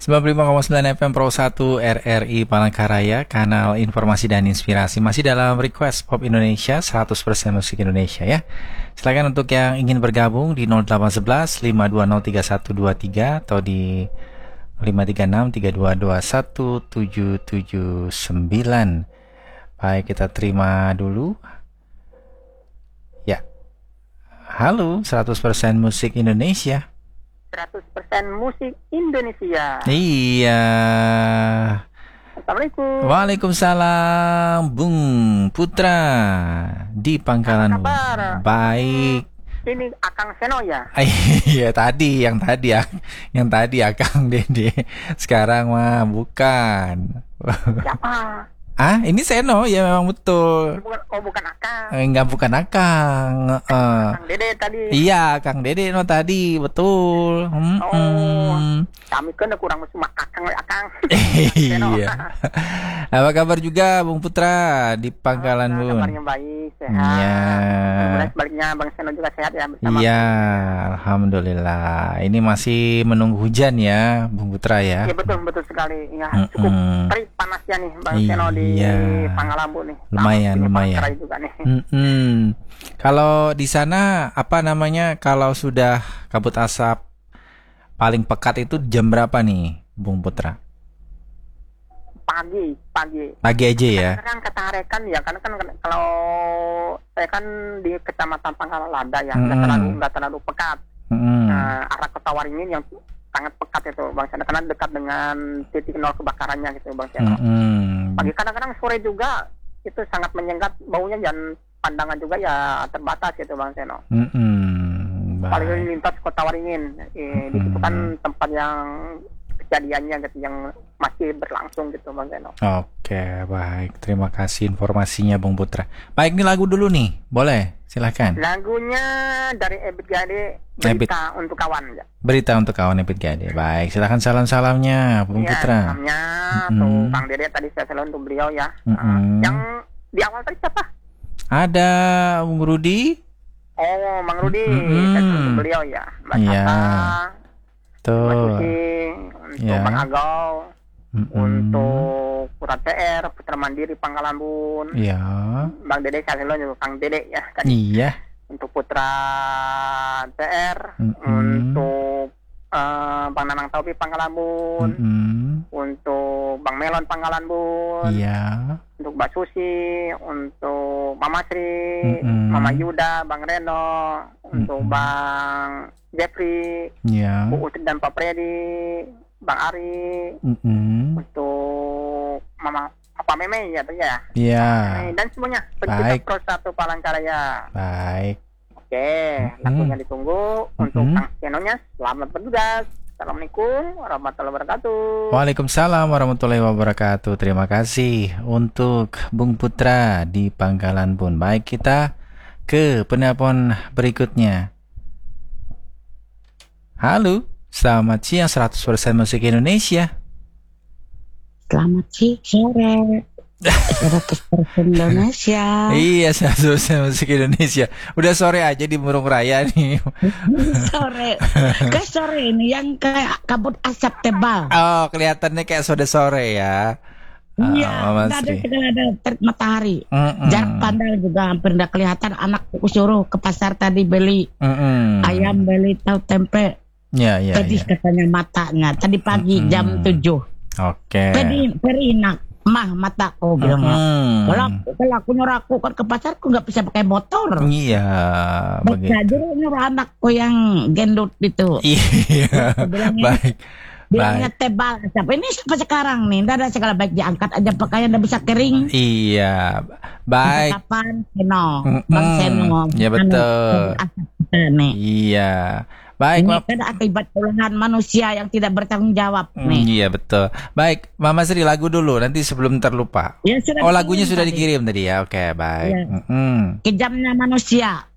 95,9 FM Pro 1 RRI Palangkaraya, kanal informasi dan inspirasi. Masih dalam request Pop Indonesia, 100% musik Indonesia ya. Silakan untuk yang ingin bergabung di 0811 520 3123 atau di 536 3221 779. Baik, kita terima dulu. Ya. Halo, 100% musik Indonesia. 100% musik Indonesia. Iya. Assalamualaikum. Waalaikumsalam, Bung Putra di Pangkalan. Baik. Ini Akang Seno ya? Iya, yang tadi Akang Dede. Sekarang mah bukan. Siapa? Ini Seno ya, memang betul. Bukan Akang. Enggak, bukan Akang. Kang Dede tadi. Iya, Kang Dede tadi, betul. Kami kan kurang cuma Akang. Iya. Apa kabar juga Bung Putra di Pangkalan, Bun? Kabarnya baik, sehat. Iya. Kemudian sebaliknya Bang Seno juga sehat ya bersama. Iya, alhamdulillah. Ini masih menunggu hujan ya, Bung Putra ya. Iya, betul sekali. Ya, cukup terik panasnya nih Bang Seno di Pangalambu nih. Lumayan. Juga nih. Kalau di sana apa namanya, kalau sudah kabut asap paling pekat itu jam berapa nih, Bung Putra? Pagi aja ya. Kadang ketarekan ya, karena kan kalau saya kan di Kecamatan Pangkalan Lada ya, nggak terlalu pekat. Arah Kota Waringin yang sangat pekat itu Bang Seno, karena dekat dengan titik nol kebakarannya gitu Bang Seno. Pagi kadang-kadang sore juga itu sangat menyengat baunya, dan pandangan juga ya terbatas gitu Bang Seno. Paling lintas Kota Waringin, di situ kan tempat yang kejadiannya gitu, yang masih berlangsung gitu Bang Seno. Oke, baik. Terima kasih informasinya Bung Putra. Baik, ini lagu dulu nih. Boleh? Silakan. Lagunya dari Ebit Gade, Berita untuk Kawan ya. Berita untuk Kawan, Ebit Gade. Baik, silakan salam-salamnya Bung Putra. Salamnya tuh Kang Dede, tadi saya salam untuk beliau ya. Yang di awal tadi siapa? Ada Bung Rudi. Oh, Mang Rudi. Saya salam untuk beliau ya. Mbak Tata. Tuh. Mbak Susi, untuk Bang Agau, untuk Putra PR, Putra Mandiri Pangkalambun. Iya. Bang Dede saya salam juga Kang Dede ya kan. Iya. Untuk Putra PR, untuk Bang Nanang Taupi Pangkalambun, untuk Bang Melon Pangkalambun, untuk Mbak Susi, untuk Mama Sri, Mama Yuda, Bang Reno, untuk Bang Jeffrey, Bu Utri dan Pak Freddy, Bang Ari, untuk Mama Papa Meme ya tadi ya. Iya. Dan semuanya pencinta Pro 1 Palangkaraya. Baik. Oke, lagunya ditunggu. Untuk Kang Senonya, selamat bertugas. Assalamualaikum warahmatullahi wabarakatuh. Waalaikumsalam warahmatullahi wabarakatuh. Terima kasih untuk Bung Putra di Pangkalan Bun. Baik, kita ke penelpon berikutnya. Halo, selamat siang 100% musik Indonesia. Selamat sore 100% Indonesia. Iya, 100% musik Indonesia. Udah sore aja di Murung Raya nih. Sore ini yang kayak kabut asap tebal. Oh, kelihatannya kayak sore ya. Iya, ada terik matahari. Jarak pandang juga hampir tidak kelihatan. Anakku suruh ke pasar tadi beli ayam, beli tahu tempe. Tadi katanya matanya. Tadi pagi jam 7. Oke. Peri enak. Mataku bilang. Kalau aku nyuruh aku kan ke pasar, aku nggak bisa pakai motor. Iya. Begitu. Jadi nyuruh anakku yang gendut itu. Iya. Bilangnya tebal asap. Ini sampai sekarang nih, tidak ada segala baik diangkat aja pakaian udah bisa kering. Iya. Baik. Kapan Bang Seno. Ya betul. Iya. Baik, ini kan akibat ulangan manusia yang tidak bertanggung jawab nih. Iya betul. Baik, Mama Sri lagu dulu nanti sebelum terlupa. Ya, lagunya sudah dikirim tadi ya. Oke, baik. Ya. Kejamnya manusia.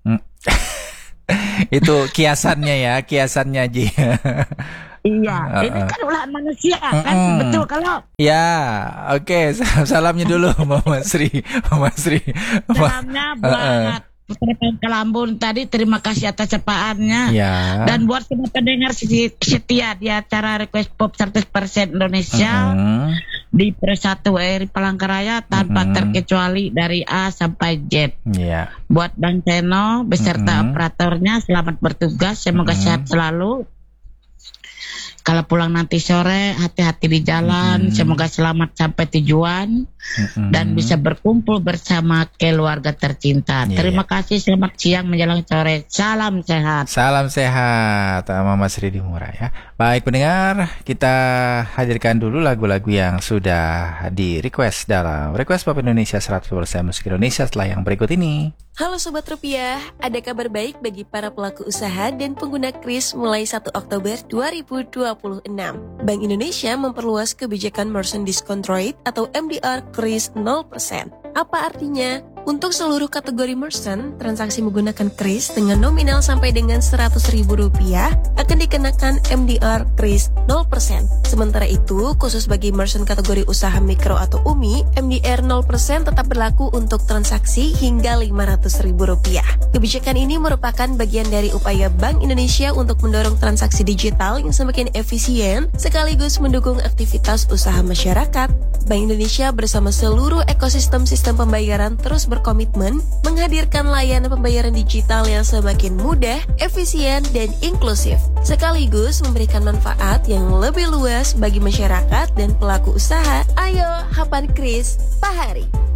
Itu kiasannya aja. Iya, ini kan ulah manusia kan, betul kalau. Ya, oke. Salamnya dulu Mama Sri. Salamnya buat Kalambun tadi, terima kasih atas cepaannya. Ya. Dan buat semua pendengar setia di acara Request Pop 100% Indonesia di Pro 1 RRI Palangkaraya tanpa terkecuali dari A sampai Z. Ya. Buat Bang Seno beserta operatornya, selamat bertugas, semoga sehat selalu. Kalau pulang nanti sore, hati-hati di jalan, semoga selamat sampai tujuan dan bisa berkumpul bersama keluarga tercinta. Terima kasih, selamat siang menjelang sore. Salam sehat. Salam sehat, Mama Sri di Murah ya. Baik pendengar, kita hadirkan dulu lagu-lagu yang sudah di request dalam Request Pop Indonesia 100% Musik Indonesia setelah yang berikut ini. Halo Sobat Rupiah, ada kabar baik bagi para pelaku usaha dan pengguna kris mulai 1 Oktober 2026. Bank Indonesia memperluas kebijakan Merchant Discount Rate atau MDR kris 0%. Apa artinya? Untuk seluruh kategori merchant, transaksi menggunakan kris dengan nominal sampai dengan Rp100.000 akan dikenakan MDR kris 0%. Sementara itu, khusus bagi merchant kategori usaha mikro atau UMI, MDR 0% tetap berlaku untuk transaksi hingga Rp500.000. Kebijakan ini merupakan bagian dari upaya Bank Indonesia untuk mendorong transaksi digital yang semakin efisien sekaligus mendukung aktivitas usaha masyarakat. Bank Indonesia bersama seluruh ekosistem sistem pembayaran terus berkomitmen menghadirkan layanan pembayaran digital yang semakin mudah, efisien, dan inklusif, sekaligus memberikan manfaat yang lebih luas bagi masyarakat dan pelaku usaha. Ayo, Hapan Kris, Pak Hari.